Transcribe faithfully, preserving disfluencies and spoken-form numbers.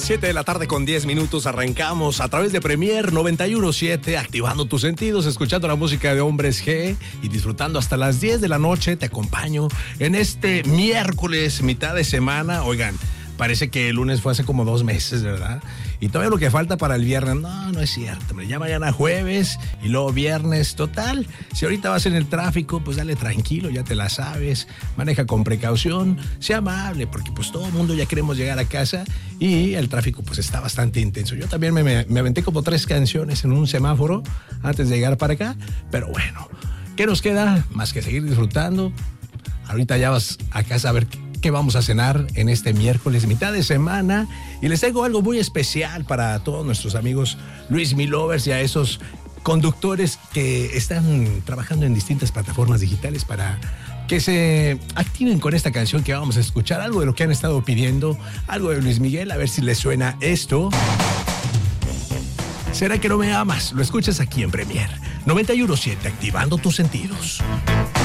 siete de la tarde con diez minutos, arrancamos a través de Premier noventa y uno punto siete, activando tus sentidos, escuchando la música de Hombres G y disfrutando hasta las diez de la noche. Te acompaño en este miércoles, mitad de semana. Oigan, parece que el lunes fue hace como dos meses, ¿verdad? Y todavía lo que falta para el viernes, no, no es cierto, hombre. Ya mañana jueves y luego viernes, total. Si ahorita vas en el tráfico, pues dale tranquilo, ya te la sabes. Maneja con precaución, sea amable, porque pues todo el mundo ya queremos llegar a casa y el tráfico pues está bastante intenso. Yo también me, me, me aventé como tres canciones en un semáforo antes de llegar para acá, pero bueno, ¿qué nos queda? Más que seguir disfrutando. Ahorita ya vas a casa a ver qué. ¿Qué vamos a cenar en este miércoles, mitad de semana? Y les traigo algo muy especial para todos nuestros amigos Luis Me Lovers y a esos conductores que están trabajando en distintas plataformas digitales para que se activen con esta canción que vamos a escuchar, algo de lo que han estado pidiendo, algo de Luis Miguel, a ver si les suena esto. ¿Será que no me amas? Lo escuchas aquí en Premier noventa y uno punto siete, activando tus sentidos.